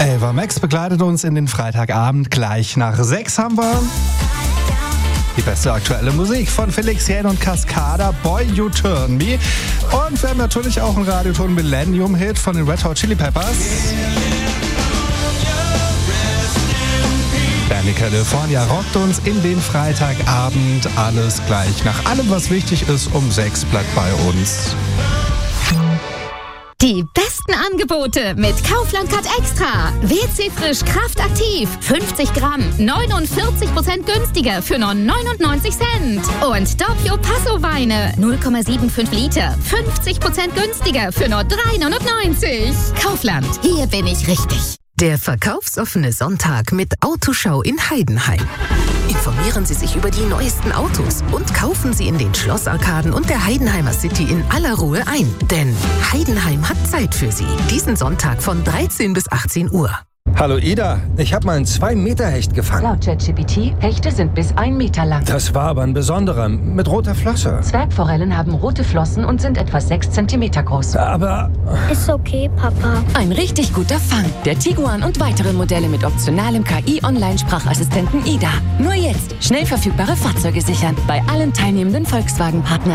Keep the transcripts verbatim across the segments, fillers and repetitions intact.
Ava Max begleitet uns in den Freitagabend. Gleich nach sechs haben wir die beste aktuelle Musik von Felix Jähn und Cascada, Boy You Turn Me. Und wir haben natürlich auch einen Radioton Millennium-Hit von den Red Hot Chili Peppers. Danny California rockt uns in den Freitagabend. Alles gleich nach allem, was wichtig ist, um sechs bleibt bei uns. Die besten Angebote mit Kaufland Card Extra. W C Frisch Kraftaktiv. fünfzig Gramm. neunundvierzig Prozent günstiger für nur neunundneunzig Cent. Und Doppio Passo Weine. null Komma fünfundsiebzig Liter. fünfzig Prozent günstiger für nur drei neunundneunzig. Kaufland. Hier bin ich richtig. Der verkaufsoffene Sonntag mit Autoschau in Heidenheim. Informieren Sie sich über die neuesten Autos und kaufen Sie in den Schlossarkaden und der Heidenheimer City in aller Ruhe ein. Denn Heidenheim hat Zeit für Sie. Diesen Sonntag von dreizehn bis achtzehn Uhr. Hallo Ida, ich habe mal einen zwei Meter Hecht gefangen. Laut ChatGPT, Hechte sind bis ein Meter lang. Das war aber ein besonderer, mit roter Flosse. Zwergforellen haben rote Flossen und sind etwa sechs Zentimeter groß. Aber... Ist okay, Papa. Ein richtig guter Fang. Der Tiguan und weitere Modelle mit optionalem K I-Online-Sprachassistenten Ida. Nur jetzt schnell verfügbare Fahrzeuge sichern bei allen teilnehmenden Volkswagen-Partnern.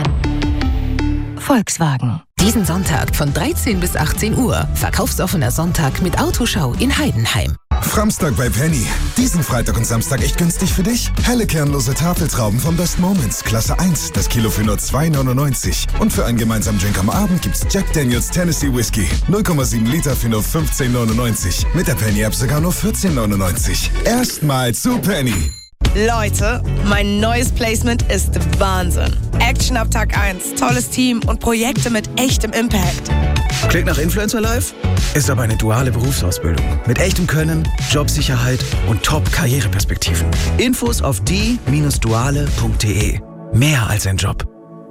Volkswagen. Diesen Sonntag von dreizehn bis achtzehn Uhr. Verkaufsoffener Sonntag mit Autoschau in Heidenheim. Framstag bei Penny. Diesen Freitag und Samstag echt günstig für dich? Helle kernlose Tafeltrauben von Best Moments, Klasse eins, das Kilo für nur zwei neunundneunzig. Und für einen gemeinsamen Drink am Abend gibt's Jack Daniels Tennessee Whiskey. null Komma sieben Liter für nur fünfzehn neunundneunzig. Mit der Penny-App sogar nur vierzehn neunundneunzig. Erstmal zu Penny. Leute, mein neues Placement ist Wahnsinn. Action ab Tag eins, tolles Team und Projekte mit echtem Impact. Klingt nach Influencer Life? Ist aber eine duale Berufsausbildung. Mit echtem Können, Jobsicherheit und Top-Karriereperspektiven. Infos auf die Bindestrich duale Punkt de. Mehr als ein Job.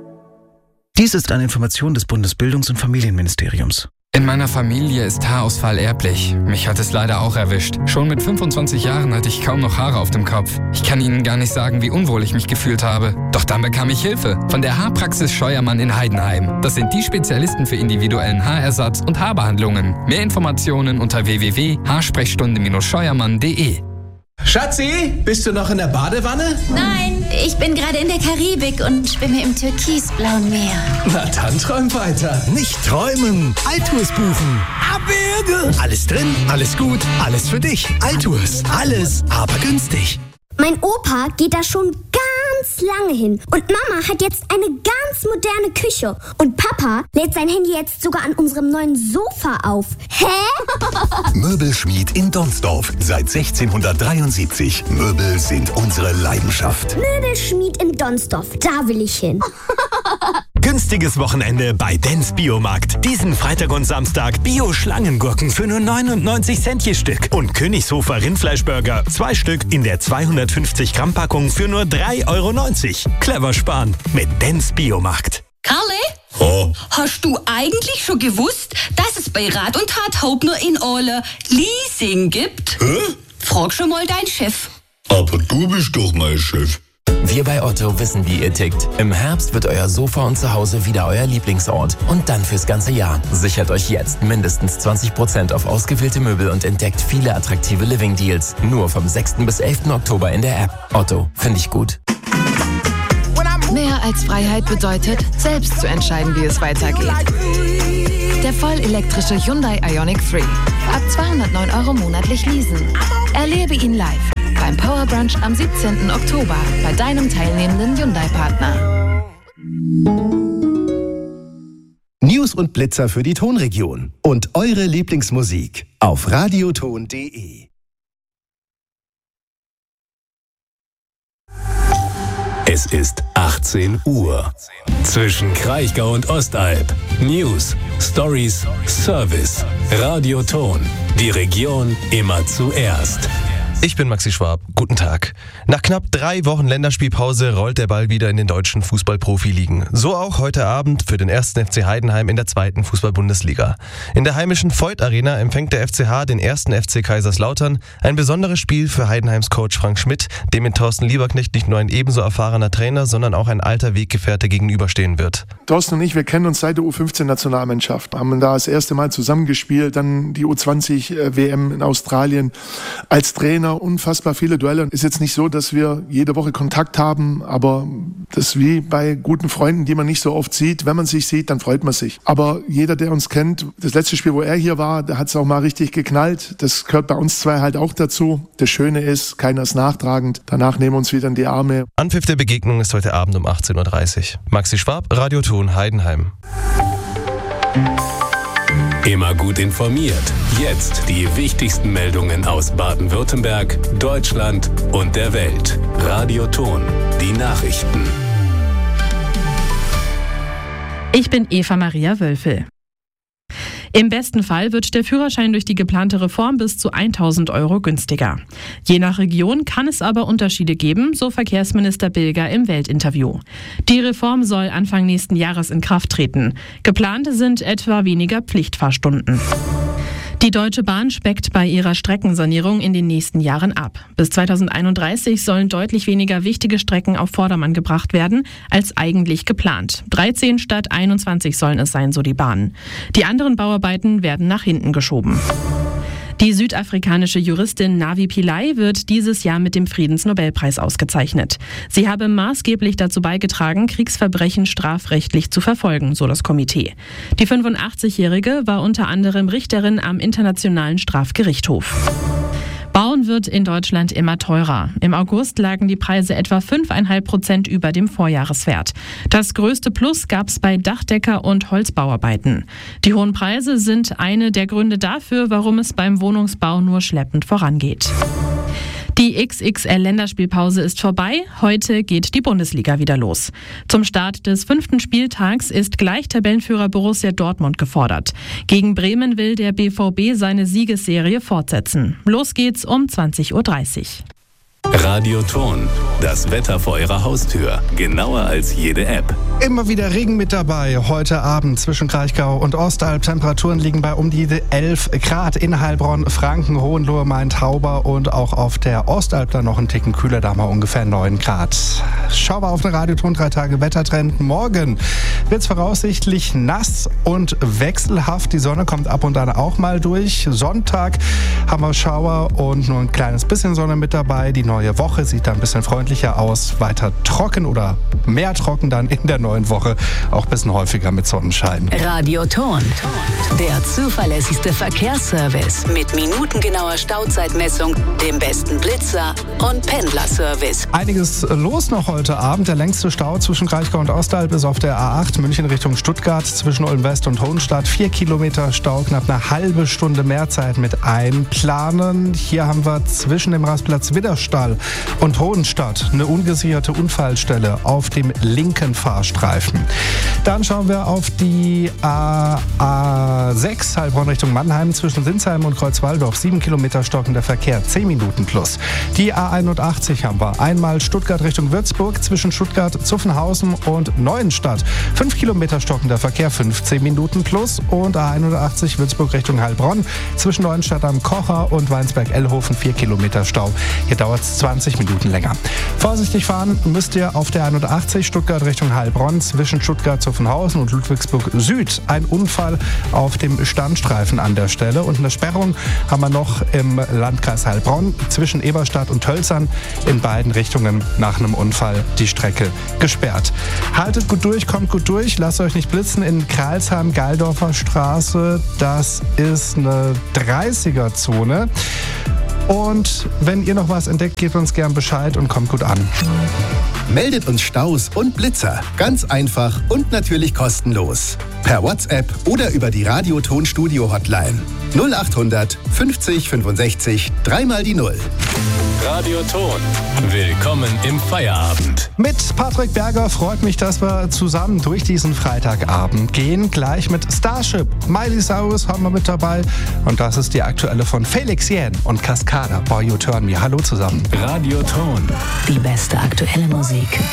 Dies ist eine Information des Bundesbildungs- und Familienministeriums. In meiner Familie ist Haarausfall erblich. Mich hat es leider auch erwischt. Schon mit fünfundzwanzig Jahren hatte ich kaum noch Haare auf dem Kopf. Ich kann Ihnen gar nicht sagen, wie unwohl ich mich gefühlt habe. Doch dann bekam ich Hilfe von der Haarpraxis Scheuermann in Heidenheim. Das sind die Spezialisten für individuellen Haarersatz und Haarbehandlungen. Mehr Informationen unter w w w punkt haarsprechstunde Bindestrich scheuermann punkt de. Schatzi, bist du noch in der Badewanne? Nein, ich bin gerade in der Karibik und schwimme im türkisblauen Meer. Na dann träum weiter. Nicht träumen, Altours buchen. Abwürge! Alles drin, alles gut, alles für dich. Altours, alles, aber günstig. Mein Opa geht da schon ganz lange hin. Und Mama hat jetzt eine ganz moderne Küche. Und Papa lädt sein Handy jetzt sogar an unserem neuen Sofa auf. Hä? Möbelschmied in Donsdorf. Seit sechzehnhundertdreiundsiebzig. Möbel sind unsere Leidenschaft. Möbelschmied in Donsdorf. Da will ich hin. Günstiges Wochenende bei Dens Biomarkt. Diesen Freitag und Samstag Bio-Schlangengurken für nur neunundneunzig Cent je Stück. Und Königshofer Rindfleischburger, zwei Stück in der zweihundertfünfzig Gramm Packung für nur drei Euro neunzig. Clever sparen mit Dens Biomarkt. Karle? Oh. Hast du eigentlich schon gewusst, dass es bei Rat und Tat Haupt nur in Orle Leasing gibt? Hä? Frag schon mal deinen Chef. Aber du bist doch mein Chef. Wir bei Otto wissen, wie ihr tickt. Im Herbst wird euer Sofa und Zuhause wieder euer Lieblingsort. Und dann fürs ganze Jahr. Sichert euch jetzt mindestens zwanzig Prozent auf ausgewählte Möbel und entdeckt viele attraktive Living-Deals. Nur vom sechsten bis elften Oktober in der App. Otto, finde ich gut. Mehr als Freiheit bedeutet, selbst zu entscheiden, wie es weitergeht. Der vollelektrische Hyundai Ioniq drei. Ab zweihundertneun Euro monatlich leasen. Erlebe ihn live beim Power Brunch am siebzehnten Oktober bei deinem teilnehmenden Hyundai-Partner. News und Blitzer für die Tonregion. Und eure Lieblingsmusik auf radioton punkt de. Es ist achtzehn Uhr. Zwischen Kraichgau und Ostalb. News, Stories, Service. Radioton. Die Region immer zuerst. Ich bin Maxi Schwab. Guten Tag. Nach knapp drei Wochen Länderspielpause rollt der Ball wieder in den deutschen Fußball-Profiligen. So auch heute Abend für den ersten F C Heidenheim in der zweiten Fußball-Bundesliga. In der heimischen Voith Arena empfängt der F C H den ersten F C Kaiserslautern. Ein besonderes Spiel für Heidenheims Coach Frank Schmidt, dem mit Thorsten Lieberknecht nicht nur ein ebenso erfahrener Trainer, sondern auch ein alter Weggefährte gegenüberstehen wird. Thorsten und ich, wir kennen uns seit der U fünfzehn-Nationalmannschaft. Haben da das erste Mal zusammengespielt, dann die U zwanzig W M in Australien als Trainer. Unfassbar viele Duelle. Ist jetzt nicht so, dass wir jede Woche Kontakt haben, aber das ist wie bei guten Freunden, die man nicht so oft sieht. Wenn man sich sieht, dann freut man sich. Aber jeder, der uns kennt, das letzte Spiel, wo er hier war, da hat es auch mal richtig geknallt. Das gehört bei uns zwei halt auch dazu. Das Schöne ist, keiner ist nachtragend. Danach nehmen wir uns wieder in die Arme. Anpfiff der Begegnung ist heute Abend um achtzehn Uhr dreißig. Maxi Schwab, Radio Thon, Heidenheim. Immer gut informiert. Jetzt die wichtigsten Meldungen aus Baden-Württemberg, Deutschland und der Welt. Radio Thon, die Nachrichten. Ich bin Eva Maria Wölfel. Im besten Fall wird der Führerschein durch die geplante Reform bis zu tausend Euro günstiger. Je nach Region kann es aber Unterschiede geben, so Verkehrsminister Bilger im Weltinterview. Die Reform soll Anfang nächsten Jahres in Kraft treten. Geplant sind etwa weniger Pflichtfahrstunden. Die Deutsche Bahn speckt bei ihrer Streckensanierung in den nächsten Jahren ab. Bis zweitausendeinunddreißig sollen deutlich weniger wichtige Strecken auf Vordermann gebracht werden, als eigentlich geplant. dreizehn statt einundzwanzig sollen es sein, so die Bahn. Die anderen Bauarbeiten werden nach hinten geschoben. Die südafrikanische Juristin Navi Pillay wird dieses Jahr mit dem Friedensnobelpreis ausgezeichnet. Sie habe maßgeblich dazu beigetragen, Kriegsverbrechen strafrechtlich zu verfolgen, so das Komitee. Die fünfundachtzigjährige war unter anderem Richterin am Internationalen Strafgerichtshof. Bauen wird in Deutschland immer teurer. Im August lagen die Preise etwa fünf Komma fünf Prozent über dem Vorjahreswert. Das größte Plus gab es bei Dachdecker- und Holzbauarbeiten. Die hohen Preise sind eine der Gründe dafür, warum es beim Wohnungsbau nur schleppend vorangeht. Die X X L-Länderspielpause ist vorbei. Heute geht die Bundesliga wieder los. Zum Start des fünften Spieltags ist gleich Tabellenführer Borussia Dortmund gefordert. Gegen Bremen will der B V B seine Siegesserie fortsetzen. Los geht's um zwanzig Uhr dreißig. Radio Thon, das Wetter vor Ihrer Haustür. Genauer als jede App. Immer wieder Regen mit dabei. Heute Abend zwischen Kraichgau und Ostalb. Temperaturen liegen bei um die elf Grad. In Heilbronn, Franken, Hohenlohe, Main-Tauber und auch auf der Ostalb dann noch ein Ticken kühler, da mal ungefähr neun Grad. Schauen wir auf eine Radio Thon drei Tage Wettertrend. Morgen wird es voraussichtlich nass und wechselhaft. Die Sonne kommt ab und an auch mal durch. Sonntag haben wir Schauer und nur ein kleines bisschen Sonne mit dabei. Die neue Woche sieht dann ein bisschen freundlicher aus. Weiter trocken oder mehr trocken dann in der neuen Woche. Auch ein bisschen häufiger mit Sonnenschein. Radio Thon, der zuverlässigste Verkehrsservice mit minutengenauer Stauzeitmessung, dem besten Blitzer und Pendlerservice. Einiges los noch heute Abend. Der längste Stau zwischen Kraichgau und Ostalb ist auf der A acht München Richtung Stuttgart zwischen Ulm West und Hohenstadt. Vier Kilometer Stau, knapp eine halbe Stunde mehr Zeit mit einplanen. Hier haben wir zwischen dem Rastplatz Widderstall und Hohenstadt eine ungesicherte Unfallstelle auf dem linken Fahrstreifen. Dann schauen wir auf die A sechs Heilbronn Richtung Mannheim zwischen Sinsheim und Kreuzwaldorf. Sieben Kilometer stockender Verkehr, zehn Minuten plus. Die A einundachtzig haben wir. Einmal Stuttgart Richtung Würzburg zwischen Stuttgart, Zuffenhausen und Neuenstadt. Fünf Kilometer stockender Verkehr, fünfzehn Minuten plus. Und A einundachtzig Würzburg Richtung Heilbronn zwischen Neuenstadt am Kocher und Weinsberg-Ellhofen. Vier Kilometer Stau. Hier dauert es zwanzig Minuten länger. Vorsichtig fahren müsst ihr auf der einundachtzig Stuttgart Richtung Heilbronn zwischen Stuttgart Zuffenhausen und Ludwigsburg Süd. Ein Unfall auf dem Standstreifen an der Stelle und eine Sperrung haben wir noch im Landkreis Heilbronn zwischen Eberstadt und Tölzern in beiden Richtungen nach einem Unfall die Strecke gesperrt. Haltet gut durch, kommt gut durch, lasst euch nicht blitzen in Kralsheim, Geildorfer Straße. Das ist eine dreißiger Zone. Und wenn ihr noch was entdeckt, gebt uns gern Bescheid und kommt gut an. Meldet uns Staus und Blitzer. Ganz einfach und natürlich kostenlos. Per WhatsApp oder über die Radio Thon Studio Hotline. null acht hundert fünfzig fünfundsechzig, dreimal die Null. Radioton. Willkommen im Feierabend. Mit Patrick Berger freut mich, dass wir zusammen durch diesen Freitagabend gehen. Gleich mit Starship. Miley Cyrus haben wir mit dabei. Und das ist die aktuelle von Felix Jähn und Cascada. Boy, You Turn Me. Hallo zusammen. Radioton. Die beste aktuelle Musik.